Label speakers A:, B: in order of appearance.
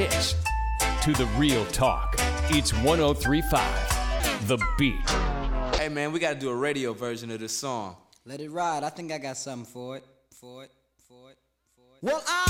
A: It's to the real talk. It's 103.5 The Beat.
B: Hey man, we gotta do a radio version of this song.
C: Let it ride. I think I got something for it.
B: Well, I